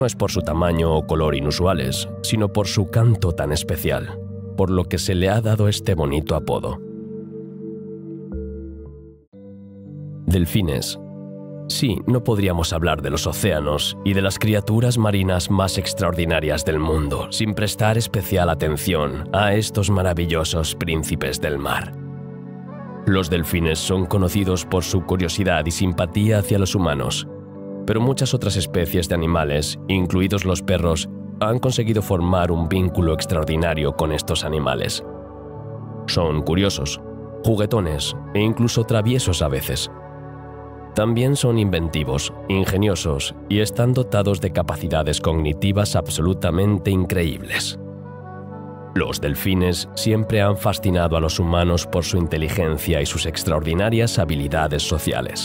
No es por su tamaño o color inusuales, sino por su canto tan especial, por lo que se le ha dado este bonito apodo. Delfines. Sí, no podríamos hablar de los océanos y de las criaturas marinas más extraordinarias del mundo sin prestar especial atención a estos maravillosos príncipes del mar. Los delfines son conocidos por su curiosidad y simpatía hacia los humanos, pero muchas otras especies de animales, incluidos los perros, han conseguido formar un vínculo extraordinario con estos animales. Son curiosos, juguetones e incluso traviesos a veces. También son inventivos, ingeniosos y están dotados de capacidades cognitivas absolutamente increíbles. Los delfines siempre han fascinado a los humanos por su inteligencia y sus extraordinarias habilidades sociales.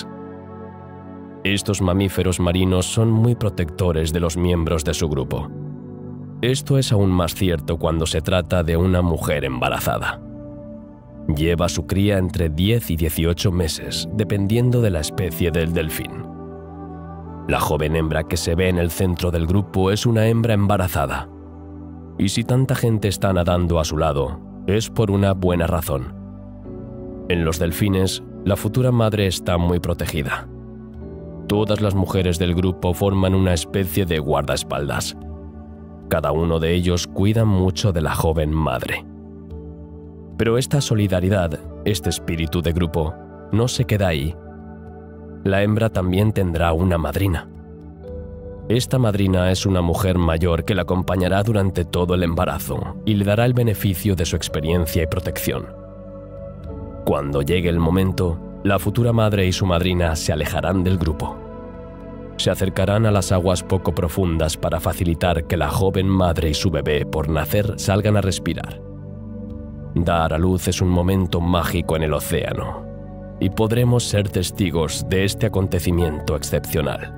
Estos mamíferos marinos son muy protectores de los miembros de su grupo. Esto es aún más cierto cuando se trata de una mujer embarazada. Lleva su cría entre 10 y 18 meses, dependiendo de la especie del delfín. La joven hembra que se ve en el centro del grupo es una hembra embarazada. Y si tanta gente está nadando a su lado, es por una buena razón. En los delfines, la futura madre está muy protegida. Todas las mujeres del grupo forman una especie de guardaespaldas. Cada uno de ellos cuida mucho de la joven madre. Pero esta solidaridad, este espíritu de grupo, no se queda ahí. La hembra también tendrá una madrina. Esta madrina es una mujer mayor que la acompañará durante todo el embarazo y le dará el beneficio de su experiencia y protección. Cuando llegue el momento, la futura madre y su madrina se alejarán del grupo. Se acercarán a las aguas poco profundas para facilitar que la joven madre y su bebé por nacer salgan a respirar. Dar a luz es un momento mágico en el océano, y podremos ser testigos de este acontecimiento excepcional.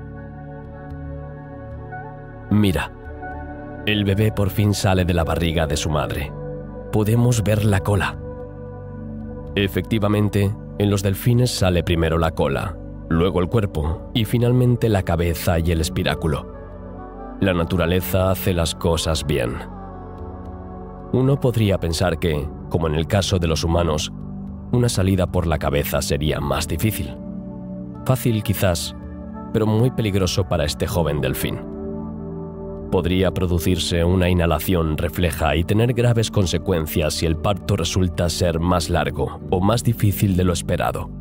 Mira, el bebé por fin sale de la barriga de su madre. Podemos ver la cola. Efectivamente, en los delfines sale primero la cola, luego el cuerpo y finalmente la cabeza y el espiráculo. La naturaleza hace las cosas bien. Uno podría pensar que, como en el caso de los humanos, una salida por la cabeza sería más difícil. Fácil quizás, pero muy peligroso para este joven delfín. Podría producirse una inhalación refleja y tener graves consecuencias si el parto resulta ser más largo o más difícil de lo esperado.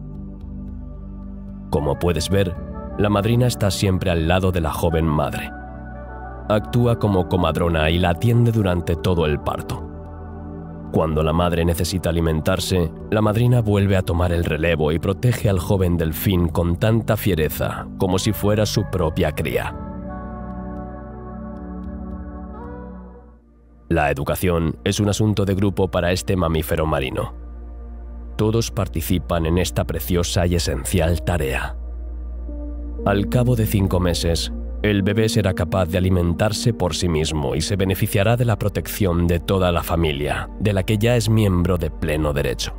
Como puedes ver, la madrina está siempre al lado de la joven madre. Actúa como comadrona y la atiende durante todo el parto. Cuando la madre necesita alimentarse, la madrina vuelve a tomar el relevo y protege al joven delfín con tanta fiereza como si fuera su propia cría. La educación es un asunto de grupo para este mamífero marino. Todos participan en esta preciosa y esencial tarea. Al cabo de 5 meses, el bebé será capaz de alimentarse por sí mismo y se beneficiará de la protección de toda la familia, de la que ya es miembro de pleno derecho.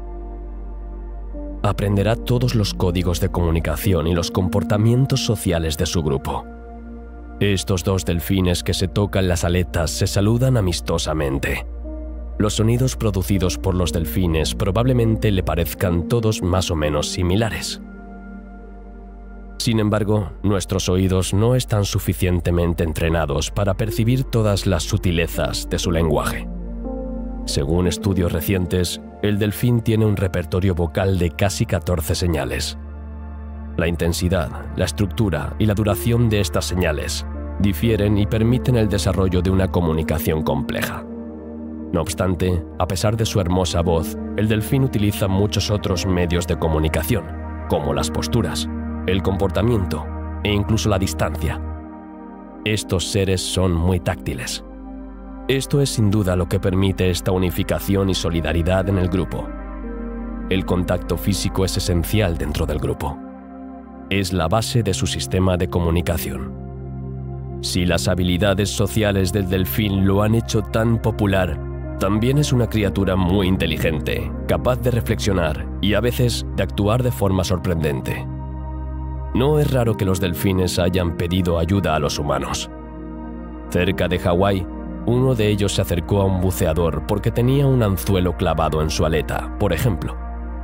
Aprenderá todos los códigos de comunicación y los comportamientos sociales de su grupo. Estos dos delfines que se tocan las aletas se saludan amistosamente. Los sonidos producidos por los delfines probablemente le parezcan todos más o menos similares. Sin embargo, nuestros oídos no están suficientemente entrenados para percibir todas las sutilezas de su lenguaje. Según estudios recientes, el delfín tiene un repertorio vocal de casi 14 señales. La intensidad, la estructura y la duración de estas señales difieren y permiten el desarrollo de una comunicación compleja. No obstante, a pesar de su hermosa voz, el delfín utiliza muchos otros medios de comunicación, como las posturas, el comportamiento e incluso la distancia. Estos seres son muy táctiles. Esto es sin duda lo que permite esta unificación y solidaridad en el grupo. El contacto físico es esencial dentro del grupo. Es la base de su sistema de comunicación. Si las habilidades sociales del delfín lo han hecho tan popular, también es una criatura muy inteligente, capaz de reflexionar y a veces de actuar de forma sorprendente. No es raro que los delfines hayan pedido ayuda a los humanos. Cerca de Hawái, uno de ellos se acercó a un buceador porque tenía un anzuelo clavado en su aleta, por ejemplo.